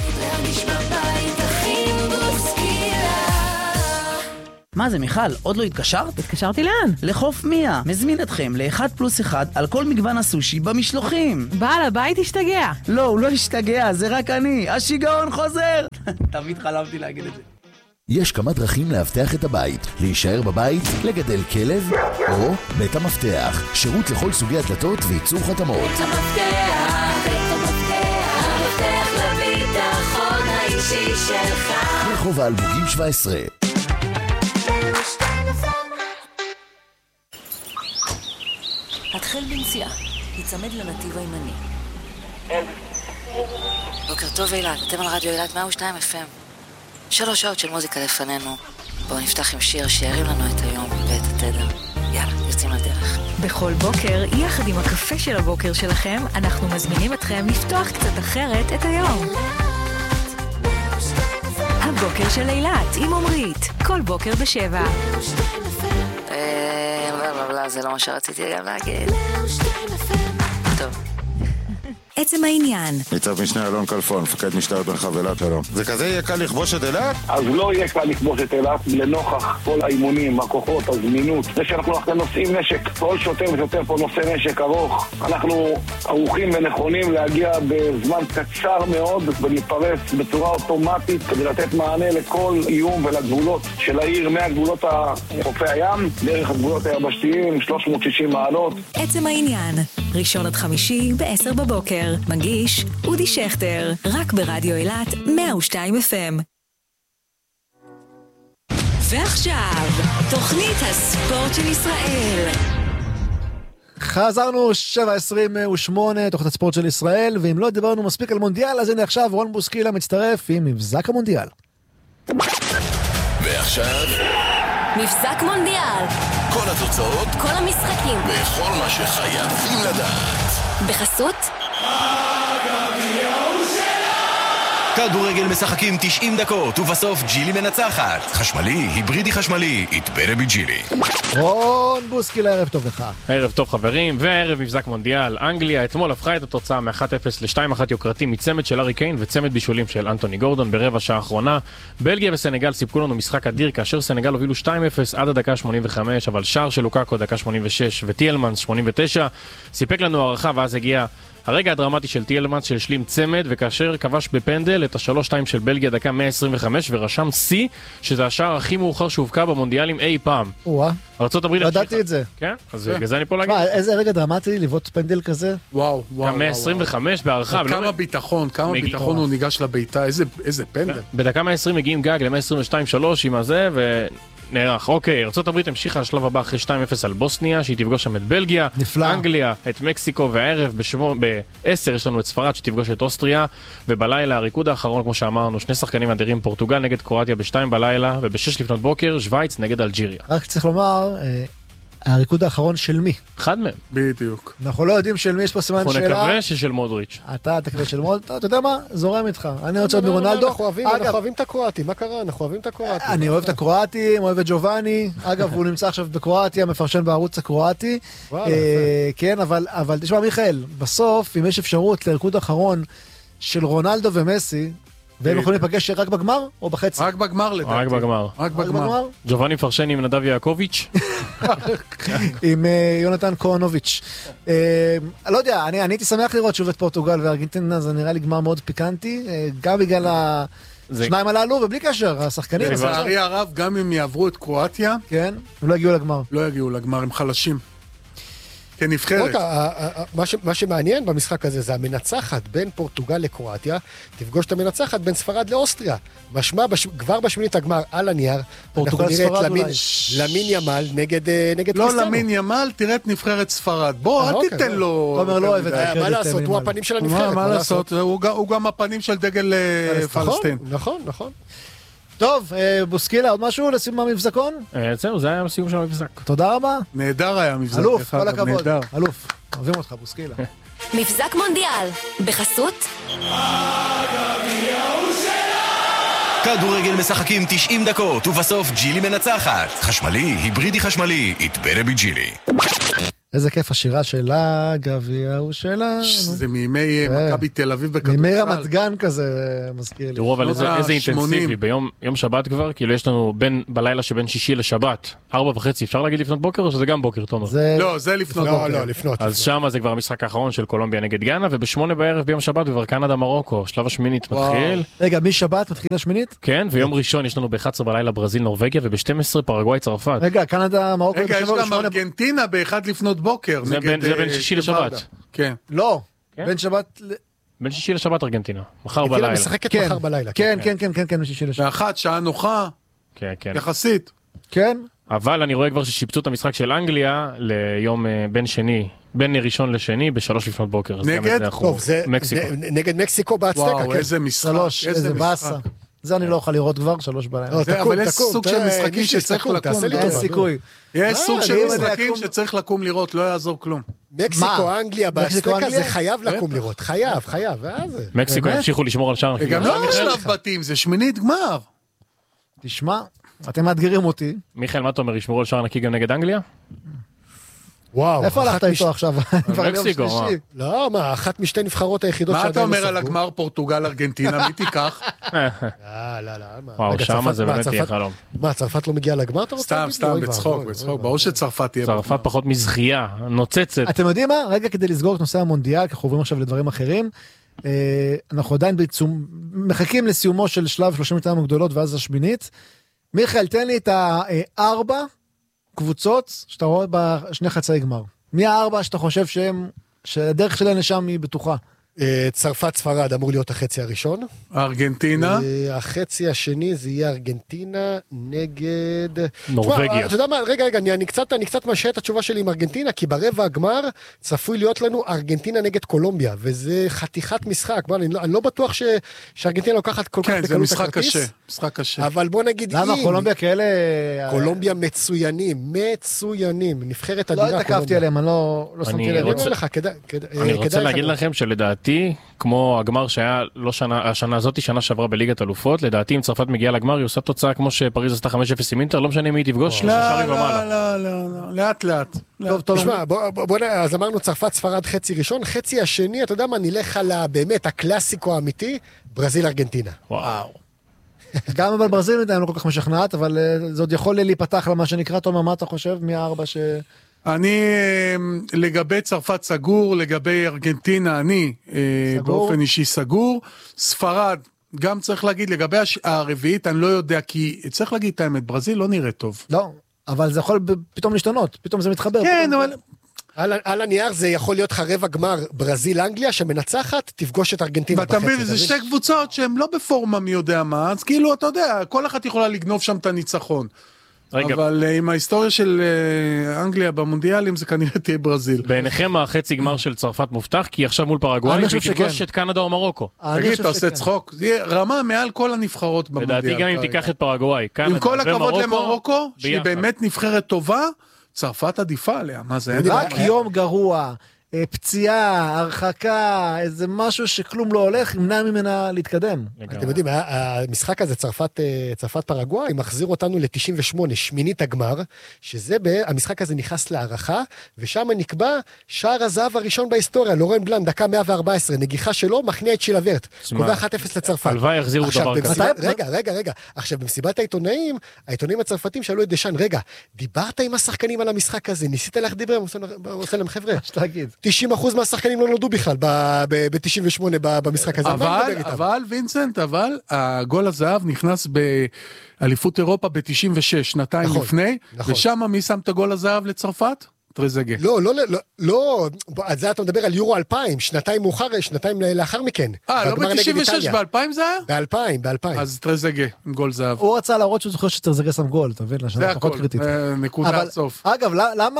מה זה מיכל? עוד לא התקשרת? התקשרתי לאן? לחוף מיה. מזמין אתכם לאחד פלוס אחד על כל מגוון הסושי במשלוחים. בעל הבית השתגע. לא, הוא לא השתגע, זה רק אני. השיגעון חוזר. תמיד חלמתי להגיד את זה. יש כמה דרכים להבטח את הבית. להישאר בבית, לגדל כלב, או בית המפתח. שירות לכל סוגי הדלתות וייצור חתמות. בית המפתח, בית המפתח, המפתח לביטחון האישי שלך. רחוב האלמוגים שבע עשרה. התחל בנסיעה, יצמד לנתיב הימני. בוקר טוב אילת, אתם על רדיו אילת מאה ושתיים אף אם. שלוש שעות של מוזיקה לפנינו. בואו נפתח עם שיר שירים לנו את היום ואת התדר. יאללה, יוצאים לדרך. בכל בוקר, יחד עם הקפה של הבוקר שלכם, אנחנו מזמינים אתכם לפתוח קצת אחרת את היום. הבוקר של אילת עם עומרית, כל בוקר בשבע. זה לא מה שרציתי גם להגיד. טוב. עצם העניין. ניצב משנה אלון כלפון, מפקד משטרת מרחב אילת היום. זה כזה יהיה קל לכבוש את אילת? אז לא יהיה קל לכבוש את אילת לנוכח כל האימונים, הכוחות, הזמינות. זה שאנחנו עכשיו נושאים נשק, כל שוטר ושוטר פה נושא נשק ארוך. אנחנו ערוכים ונכונים להגיע בזמן קצר מאוד ולהתפרס בצורה אוטומטית כדי לתת מענה לכל איום ולגבולות של העיר מהגבולות חופי הים, דרך הגבולות היבשתיים, שלוש מאות ושישים מעלות. עצם העניין, ראשון עד חמישי בעשר בבוקר. מגיש אודי שכטר, רק ברדיו אילת מאה ושתיים אף אם. ועכשיו, תוכנית הספורט של ישראל. חזרנו שבע עשרים ושמונה, תוכנית הספורט של ישראל, ואם לא דיברנו מספיק על מונדיאל, אז הנה עכשיו רון בוסקילה מצטרף עם מבזק המונדיאל. ועכשיו מבזק מונדיאל. כל התוצאות, כל המשחקים וכל מה שחייבים לדעת בחסות כדורגל משחקים תשעים דקות ובסוף ג'ילי מנצחת. חשמלי, היברידי חשמלי, יתברה בג'ילי. רון בוסקילה, ערב טוב לך. ערב טוב חברים, וערב מבזק מונדיאל. אנגליה אתמול הפכה את התוצאה מ-אחת אפס ל-שתיים אחת יוקרתי מצמד של הארי קיין וצמד בישולים של אנטוני גורדון ברבע שעה האחרונה. בלגיה וסנגל סיפקו לנו משחק אדיר כאשר סנגל הובילו שתיים אפס עד הדקה שמונים וחמש, אבל שער של לוקאקו דקה שמונים ושש וטיילמנס שמונים ותשע סיפק לנו הערכה, ואז הגיע הרגע הדרמטי של טיילמנס שהשלים צמד, וכאשר כבש בפנדל את השלוש שתיים של בלגיה דקה מאה עשרים וחמש ורשם סי, שזה השער הכי מאוחר שהובקע במונדיאלים אי פעם. וואה, ארצות הברית ידעתי את זה. כן? אז בגלל זה אני פה להגיד. איזה רגע דרמטי לבעוט פנדל כזה? וואו, וואו. מאה עשרים וחמש בהערכה. כמה ביטחון, כמה ביטחון הוא ניגש לביתה, איזה פנדל. בדקה מאה ועשרים מגיעים גג ל-מאה עשרים ושתיים שלוש עם הזה, ו... נערך. אוקיי, ארצות הברית המשיכה לשלב הבא אחרי שתיים אפס על בוסניה, שהיא תפגוש שם את בלגיה, נפלא. אנגליה, את מקסיקו, והערב ב-עשר יש לנו את ספרד שתפגוש את אוסטריה, ובלילה הריקוד האחרון, כמו שאמרנו, שני שחקנים אדירים, פורטוגל נגד קרואטיה ב-שתיים בלילה, וב-שש לפנות בוקר, שוויץ נגד אלג'יריה. רק צריך לומר, הריקוד האחרון של מי? אחד מהם. בדיוק. אנחנו לא יודעים של מי, יש פה סימן שאלה. אנחנו נקווה ששל מודריץ'. אתה תקווה של מודריץ', אתה יודע מה? זורם איתך. אני רוצה עוד מרונלדו. אנחנו אוהבים את הקרואטים, מה קרה? אנחנו אוהבים את הקרואטים. אני אוהב את הקרואטים, אוהב את ג'ובאני. אגב, הוא נמצא עכשיו בקרואטיה, מפרשן בערוץ הקרואטי. כן, אבל תשמע, מיכאל, בסוף, אם יש אפשרות לריקוד האחרון של רונלדו ומסי, והם יכולים להיפגש רק בגמר או בחצי? רק בגמר לדעתי. רק בגמר. רק בגמר. ג'ובאני מפרשן עם נדב יעקוביץ'. עם יונתן קורנוביץ'. לא יודע, אני הייתי שמח לראות שוב את פורטוגל וארגנטינה, זה נראה לי גמר מאוד פיקנטי, גם בגלל השניים הללו, ובלי קשר, השחקנים. לצערי הרב, גם אם יעברו את קרואטיה, כן, הם לא יגיעו לגמר. לא יגיעו לגמר, הם חלשים. כנבחרת. מה שמעניין במשחק הזה זה המנצחת בין פורטוגל לקרואטיה, תפגוש את המנצחת בין ספרד לאוסטריה. משמע כבר בשמינית הגמר על הנייר, אנחנו נראה את למין ימל נגד קריסטיאנו. לא למין ימל, תראה את נבחרת ספרד. בוא, אל תיתן לו... תומר לא אוהב את זה. מה לעשות, הוא הפנים של הנבחרת. מה לעשות, הוא גם הפנים של דגל פלסטין. נכון, נכון. טוב, בוסקילה, עוד משהו לסיום המבזקון? זהו, זה היה הסיום של המבזק. תודה רבה. נהדר היה המבזק. אלוף, כל הכבוד. אלוף, אוהבים אותך, בוסקילה. מבזק מונדיאל, בחסות כדורגל משחקים תשעים דקות, ובסוף ג'ילי מנצחת. חשמלי, היברידי חשמלי, יתברה בג'ילי. איזה כיף השירה שלה, גביע הוא שלה. זה מימי מכבי תל אביב בכדורסל. מימי רמת גן כזה מזכיר לי. תראו, אבל איזה אינטנסיבי, ביום שבת כבר, כאילו יש לנו בין בלילה שבין שישי לשבת, ארבע וחצי, אפשר להגיד לפנות בוקר או שזה גם בוקר, תומר? לא, זה לפנות בוקר. לא, לפנות. אז שם זה כבר המשחק האחרון של קולומביה נגד גאנה, ובשמונה בערב ביום שבת כבר קנדה מרוקו, שלב השמינית מתחיל. רגע, משבת מתחיל השמינית? כן, ויום ראשון יש לנו ב-אחת עשרה בלילה ברזיל נורווגיה, וב-שתים עשרה פרגוואי צרפת. רגע, קנדה מרוקו. רגע, יש גם ארגנטינה ב-אחת לפנות בוקר. זה בין שישי לשבת. כן. לא, בין שבת... בין שישי לשבת ארגנטינה. מחר בלילה. ארגנטינה משחקת מחר בלילה. כן, כן, כן, כן, כן, שישי לשבת. באחת, שעה נוחה. כן, כן. יחסית. כן. אבל אני רואה כבר ששיפצו את המשחק של אנגליה ליום בין שני, בין ראשון לשני, בשלוש לפנות בוקר. נגד? טוב, זה נגד מקסיקו בהצטקה. וואו, איזה משחק. שלוש, איזה באסה. זה אני לא אוכל לראות כבר, שלוש בלילה. אבל יש סוג של משחקים שצריך לקום. אין סיכוי. יש סוג של משחקים שצריך לקום לראות, לא יעזור כלום. מקסיקו, אנגליה, בהצטקה זה חייב לקום לראות. חייב, חייב. מקסיקו ימשיכו לשמור על שער נקי. גם לא שלב בתים, זה שמינית גמר. תשמע, אתם מאתגרים אותי. מיכאל, מה אתה אומר, ישמרו על שער נקי גם נגד אנגליה? וואו. איפה הלכת איתו עכשיו? מקסיקו, מה? לא, מה, אחת משתי נבחרות היחידות מה אתה אומר על הגמר פורטוגל ארגנטינה? מי תיקח? לא, לא, לא. וואו, שמה זה באמת יהיה חלום. מה, צרפת לא מגיעה לגמר? סתם, סתם, בצחוק, בצחוק. ברור שצרפת תהיה. צרפת פחות מזכייה, נוצצת. אתם יודעים מה? רגע כדי לסגור את נושא המונדיאל, כי אנחנו עוברים עכשיו לדברים אחרים. אנחנו עדיין מחכים לסיומו של שלב שלושים ותשע הגדולות ואז השמינית. מיכאל, תן לי את הארבע קבוצות שאתה רואה בשני חצאי גמר. מי הארבע שאתה חושב שהם, שהדרך שלהם לשם היא בטוחה? צרפת ספרד אמור להיות החצי הראשון. ארגנטינה. החצי השני זה יהיה ארגנטינה נגד... נורווגיה. אתה יודע מה, רגע, רגע, אני קצת, אני קצת משהה את התשובה שלי עם ארגנטינה, כי ברבע הגמר צפוי להיות לנו ארגנטינה נגד קולומביה, וזה חתיכת משחק. אני לא, אני לא בטוח ש, שארגנטינה לוקחת כל כן, כך בקלות הכרטיס. כן, זה משחק קשה, משחק קשה. אבל בוא נגיד... למה אם, קולומביה כאלה... קולומביה מצוינים, מצוינים, נבחרת אדירה. לא התקפתי עליהם, אני לא, לא שמתי לב. אני רוצה להגיד לכם שלדעתי כמו הגמר שהיה לא שנה, השנה הזאת, שנה שעברה בליגת אלופות, לדעתי אם צרפת מגיעה לגמר, היא עושה תוצאה כמו שפריז עשתה חמש אפס עם אינטר, לא משנה מי היא תפגוש, לא, לא, לא, לא, לאט לאט. טוב, טוב, תשמע, בוא, אז אמרנו צרפת ספרד חצי ראשון, חצי השני, אתה יודע מה, נלך על באמת הקלאסיקו האמיתי, ברזיל ארגנטינה. וואו. גם אבל ברזיל לא כל כך משכנעת, אבל זה עוד יכול להיפתח למה שנקרא. תומר, מה אתה חושב? מי הארבע ש... אני, לגבי צרפת סגור, לגבי ארגנטינה, אני סגור. באופן אישי סגור. ספרד, גם צריך להגיד, לגבי הרביעית, אני לא יודע, כי צריך להגיד את האמת, ברזיל לא נראה טוב. לא, אבל זה יכול פתאום להשתנות, פתאום זה מתחבר. כן, אבל... על, על הנייר זה יכול להיות חרב הגמר ברזיל-אנגליה, שמנצחת, תפגוש את ארגנטינה בחצי. ואתה מבין, זה שתי קבוצות שהן לא בפורמה מי יודע מה, אז כאילו, אתה יודע, כל אחת יכולה לגנוב שם את הניצחון. רגע. אבל עם ההיסטוריה של אנגליה במונדיאלים זה כנראה תהיה ברזיל. בעיניכם החצי גמר של צרפת מובטח, כי עכשיו מול פרגוואי ותפגוש את קנדה או מרוקו. תגיד, אתה עושה צחוק? זה יהיה רמה מעל כל הנבחרות במונדיאל. לדעתי גם אם תיקח את פרגוואי, עם כל הכבוד למרוקו, שהיא באמת נבחרת טובה, צרפת עדיפה עליה, מה זה? רק יום גרוע, פציעה, הרחקה, איזה משהו שכלום לא הולך, ימנע ממנה להתקדם. אתם יודעים, המשחק הזה, צרפת פרגוואי, מחזיר אותנו ל-תשעים ושמונה, שמינית הגמר, שזה, המשחק הזה נכנס להערכה, ושם נקבע שער הזהב הראשון בהיסטוריה, לורן בלאן, דקה מאה וארבע עשרה, נגיחה שלו, מכניע את שילברט, קובע אחת אפס לצרפת. הלוואי יחזירו דבר כזה. רגע, רגע, רגע. עכשיו, במסיבת העיתונאים, העיתונאים הצרפתים שאלו את דשן, רגע, דיברת עם השחקנים על המשחק הזה, ניסית להחדיב להם, עושה להם חבר'ה. תשעים אחוז מהשחקנים לא נולדו בכלל ב-תשעים ושמונה במשחק הזה. אבל, אבל, וינסנט, אבל, הגול הזהב נכנס באליפות אירופה ב-תשעים ושש, שנתיים לפני, ושם מי שם את הגול הזהב לצרפת? טרזגה. לא, לא, לא, לא, על זה אתה מדבר על יורו אלפיים, שנתיים מאוחר, שנתיים לאחר מכן. אה, לא ב-תשעים ושש, ב-אלפיים זה היה? ב-אלפיים, ב-אלפיים. אז טרזגה, עם גול זהב. הוא רצה להראות שהוא זוכר שטרזגה שם גול, אתה מבין? זה הכל, נקודה סוף. אגב,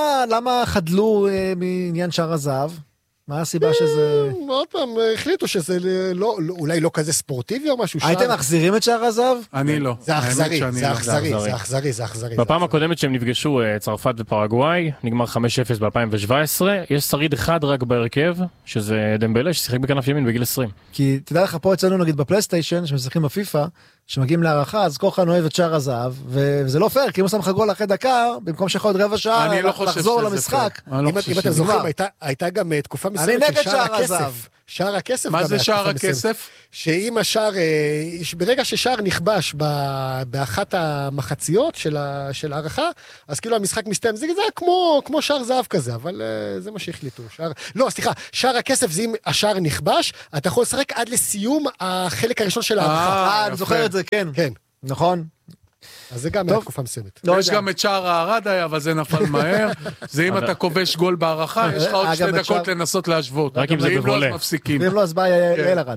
למה חדלו מעניין שער הזהב? מה הסיבה שזה... עוד פעם, החליטו שזה אולי לא כזה ספורטיבי או משהו. הייתם מחזירים את שער הזהב? אני לא. זה אכזרי, זה אכזרי, זה אכזרי, זה אכזרי. בפעם הקודמת שהם נפגשו, צרפת ופרגוואי, נגמר חמש אפס ב-אלפיים שבע עשרה, יש שריד אחד רק בהרכב, שזה דמבלה, ששיחק בכנף ימין בגיל עשרים. כי תדע לך פה אצלנו נגיד בפלייסטיישן, שמשחקים בפיפה, שמגיעים להערכה, אז כוחן אוהב את שער הזהב, וזה לא פייר, כי אם הוא שם לך גול אחרי דקה, במקום שיכול עוד רבע שעה, לחזור למשחק. אם אתם זוכרים, הייתה גם תקופה מסוימת של שער הכסף. שער הכסף. מה זה שער הכסף? שאם השער, ברגע ששער נכבש באחת המחציות של הערכה, אז כאילו המשחק מסתיים, זה כמו שער זהב כזה, אבל זה מה שהחליטו. לא, סליחה, שער הכסף זה אם השער נכבש, אתה יכול לשחק עד לסיום החלק הראשון של הערכה. אה, אני זוכר את זה, כן. כן. נכון. אז זה גם היה תקופה מסוימת. יש גם את שער הערד היה, אבל זה נפל מהר. זה אם אתה כובש גול בערכה, יש לך עוד שתי דקות לנסות להשוות. רק אם זה בבולה. אם לא, אז מפסיקים. ואם לא, אז בא יעל ערד.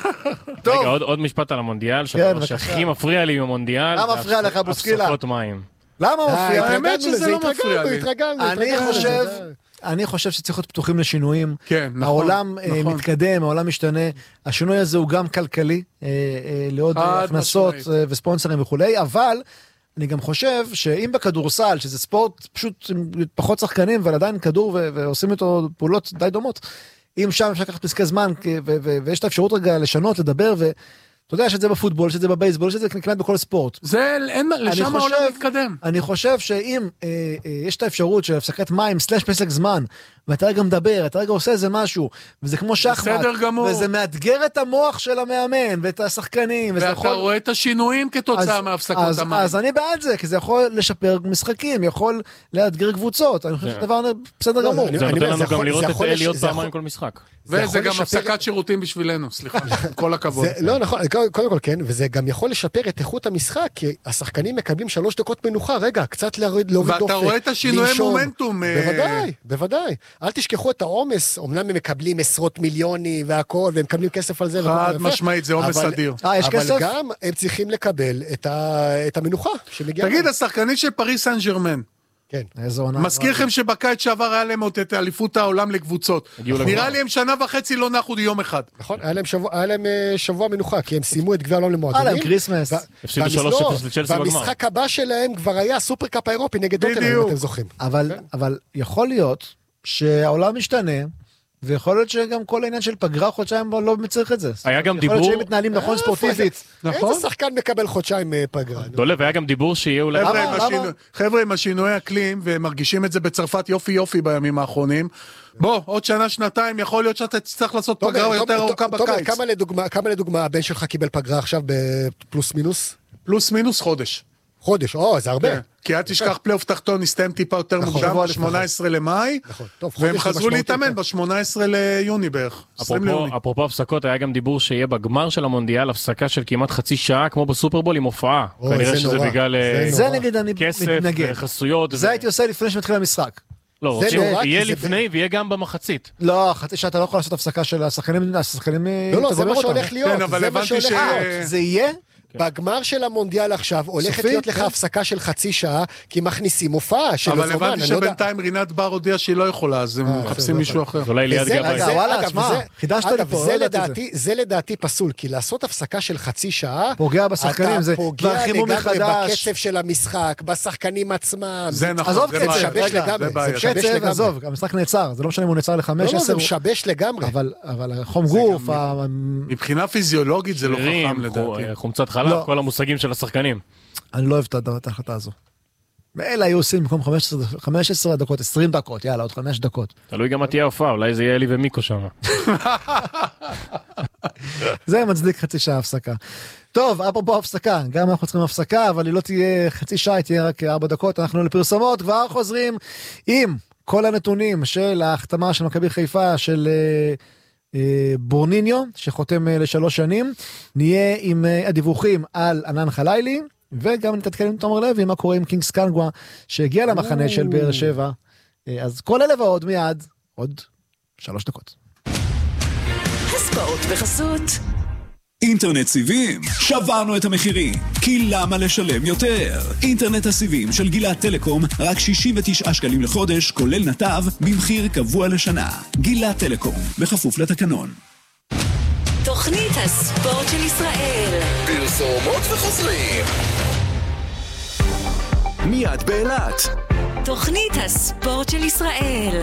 רגע, עוד משפט על המונדיאל, שהכי מפריע לי עם המונדיאל. למה מפריע לך, בוסקילה? הפסקות מים. למה מפריע? האמת שזה לא מפריע לי. אני חושב... אני חושב שצריך להיות פתוחים לשינויים. כן, נכון. העולם נכון. מתקדם, העולם משתנה. השינוי הזה הוא גם כלכלי, לעוד הכנסות וספונסרים וכולי, אבל אני גם חושב שאם בכדורסל, שזה ספורט פשוט פחות שחקנים, אבל עדיין כדור ועושים איתו פעולות די דומות, אם שם אפשר לקחת פסקי זמן, ויש את האפשרות רגע לשנות, לדבר ו... אתה יודע שזה בפוטבול, שזה בבייסבול, שזה כמעט בכל ספורט. זה, אין, לשם העולם מתקדם. אני חושב שאם אה, אה, יש את האפשרות של הפסקת מים, סלש פסק זמן, ואתה רגע מדבר, אתה רגע עושה איזה משהו, וזה כמו שחמט, וזה מאתגר את המוח של המאמן, ואת השחקנים, ואתה יכול... רואה את השינויים כתוצאה אז, מהפסקות אז, המים. אז אני בעד זה, כי זה יכול לשפר משחקים, יכול לאתגר קבוצות, אני חושב שזה דבר בסדר גמור. זה נותן לנו גם לראות את להיות פעמיים כל משחק. וזה גם הפסקת שירותים בשבילנו, סליחה, כל הכבוד. לא נכון, קודם כל כן, וזה גם יכול לשפר את איכות המשחק, כי השחקנים מקבלים שלוש דקות מנוחה, רגע, קצת להוריד דופק. ואתה רואה את השינוי מומנטום. בוודאי, בוודאי. אל תשכחו את העומס, אמנם הם מקבלים עשרות מיליונים והכל, והם מקבלים כסף על זה. חד משמעית, זה עומס אדיר. אבל גם הם צריכים לקבל את המנוחה שמגיעה. תגיד, השחקנים של פריס סן ז'רמן, כן. מזכיר לכם שבקיץ שעבר היה להם עוד את אליפות העולם לקבוצות. נראה לי הם שנה וחצי לא נחו יום אחד. נכון, היה להם שבוע מנוחה, כי הם סיימו את גביע העולם למועדונים. היה להם קריסמס. הפסידו שלוש אפס לצ'לסי בגמר. והמשחק הבא שלהם כבר היה סופרקאפ האירופי נגד טוטנהאם, אם אתם זוכרים. אבל יכול להיות שהעולם משתנה, ויכול להיות שגם כל העניין של פגרה חודשיים לא מצריך את זה. היה גם דיבור... יכול להיות שהם מתנהלים נכון ספורטיבית. איזה שחקן מקבל חודשיים פגרה? דולב, היה גם דיבור שיהיה אולי... חבר'ה עם השינוי אקלים, והם מרגישים את זה בצרפת יופי יופי בימים האחרונים. בוא, עוד שנה, שנתיים, יכול להיות שאתה תצטרך לעשות פגרה יותר ארוכה בקיץ. כמה לדוגמה הבן שלך קיבל פגרה עכשיו בפלוס מינוס? פלוס מינוס חודש. חודש, או, זה הרבה. כי אל תשכח פלייאוף תחתון, נסתיים טיפה יותר מוקדם, ב-שמונה עשרה למאי, והם חזרו להתאמן ב-שמונה עשרה ליוני בערך. אפרופו הפסקות, היה גם דיבור שיהיה בגמר של המונדיאל, הפסקה של כמעט חצי שעה, כמו בסופרבול עם הופעה. כנראה שזה בגלל כסף וחסויות. זה הייתי עושה לפני שמתחיל המשחק. לא, רוצים, יהיה לפני ויהיה גם במחצית. לא, חצי שעה אתה לא יכול לעשות הפסקה של השחקנים, השחקנים... לא, לא, זה מה שהולך להיות. כן, אבל הבנתי ש... זה יהיה? בגמר של המונדיאל עכשיו, הולכת להיות לך הפסקה של חצי שעה, כי מכניסים הופעה של אוזומן. אבל הבנתי שבינתיים רינת בר הודיעה שהיא לא יכולה, אז הם מחפשים מישהו אחר. אולי ליד גבי. וואלה, תשמע, חידשת לי פה. זה לדעתי פסול, כי לעשות הפסקה של חצי שעה, פוגע בשחקנים, זה פוגע לגמרי בקצב של המשחק, בשחקנים עצמם. זה נכון, זה משבש לגמרי. קצב, עזוב, המשחק נעצר, זה לא משנה אם הוא נעצר לחמש, לא, זה משבש לגמרי. אבל חום גוף, מבחינה פיזיולוגית זה לא חכם לדעתי. חומצת חלב, כל המושגים של השחקנים. אני לא אוהב את ההחלטה הזו. ואלה היו עושים במקום חמש עשרה דקות, עשרים דקות, יאללה, עוד חמש דקות. תלוי גם מה תהיה ההופעה, אולי זה יהיה אלי ומיקו שם. זה מצדיק חצי שעה הפסקה. טוב, אפרופו הפסקה, גם אנחנו צריכים הפסקה, אבל היא לא תהיה חצי שעה, היא תהיה רק ארבע דקות, אנחנו לפרסומות, כבר חוזרים עם כל הנתונים של ההחתמה של מכבי חיפה, של בורניניו, שחותם לשלוש שנים, נהיה עם הדיווחים על ענן חלילי, וגם נתעדכן עם תומר לוי, מה קורה עם קינגס קנגווה, שהגיע למחנה של באר שבע. אז כל אלה ועוד מיד, עוד שלוש דקות. הספורט בחסות אינטרנט סיבים, שברנו את המחירים, כי למה לשלם יותר? אינטרנט הסיבים של גילת טלקום, רק שישים ותשעה שקלים לחודש, כולל נתב, במחיר קבוע לשנה. גילת טלקום, בכפוף לתקנון. תוכנית הספורט של ישראל. פרסומות וחוזרים. מיד באילת. תוכנית הספורט של ישראל.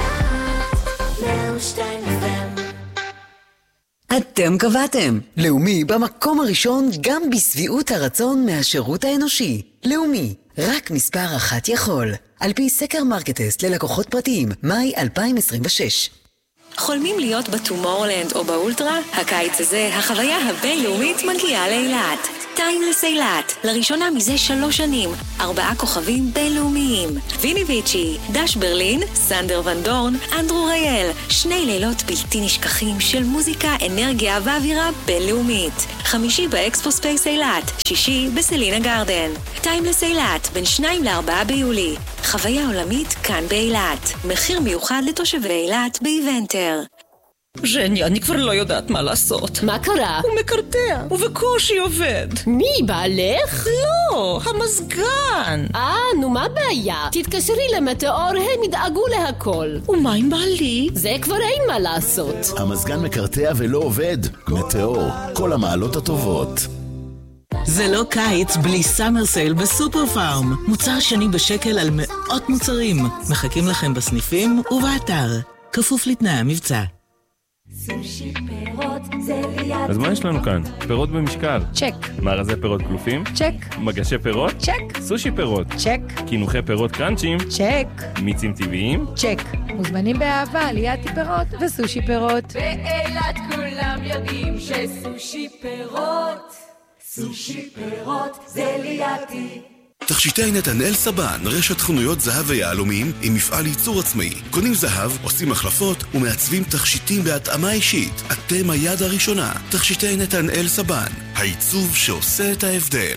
אתם קבעתם. לאומי במקום הראשון גם בסביעות הרצון מהשירות האנושי. לאומי, רק מספר אחת יכול. על פי סקר מרקטסט ללקוחות פרטיים, מאי אלפיים עשרים ושש. חולמים להיות בטומורלנד או באולטרה? הקיץ הזה, החוויה הבינלאומית מגיעה לאילת. טיימלס אילת, לראשונה מזה שלוש שנים, ארבעה כוכבים בינלאומיים. ויני ויצ'י, דש ברלין, סנדר ון דורן, אנדרו רייל, שני לילות בלתי נשכחים של מוזיקה, אנרגיה ואווירה בינלאומית. חמישי באקספו ספייס אילת, שישי בסלינה גרדן. טיימלס אילת, בין שניים לארבעה ביולי. חוויה עולמית כאן באילת. מחיר מיוחד לתושבי אילת באיבנטר. ז'ני, אני כבר לא יודעת מה לעשות. מה קרה? הוא מקרטע, ובקושי עובד. מי, בעלך? לא, המזגן. אה, נו מה הבעיה? תתקשרי למטאור, הם ידאגו להכל. ומה עם בעלי? זה כבר אין מה לעשות. המזגן מקרטע ולא עובד. מטאור, כל המעלות הטובות. זה לא קיץ בלי סאמר סייל בסופר פארם. מוצר שני בשקל על מאות מוצרים. מחכים לכם בסניפים ובאתר. כפוף לתנאי המבצע. סושי פירות זה ליד. אז מה יש לנו כאן? פירות במשקל. צ'ק. מארזי פירות קלופים? צ'ק. מגשי פירות? צ'ק. סושי פירות? צ'ק. קינוחי פירות קראנצ'ים? צ'ק. מיצים טבעיים? צ'ק. מוזמנים באהבה ליד פירות וסושי פירות. באילת כולם יודעים שסושי פירות, סושי פירות זה לידי. תכשיטי נתנאל סבן, רשת חנויות זהב ויהלומים עם מפעל ייצור עצמאי. קונים זהב, עושים החלפות ומעצבים תכשיטים בהתאמה אישית. אתם היד הראשונה. תכשיטי נתנאל סבן, העיצוב שעושה את ההבדל.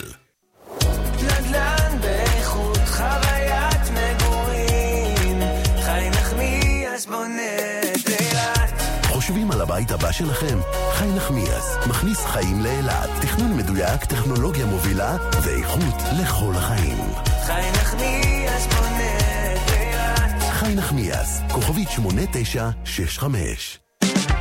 נדל"ן באיכות חוויית מגורים, חי נחמיאס בונת אילת. חושבים על הבית הבא שלכם? חי נחמיאס מכניס חיים לאילת. תכנון מדויק, טכנולוגיה מובילה ואיכות לכל החיים. חי נחמיאס בונת אילת. חי נחמיאס, כוכבית שמונה תשע שש חמש.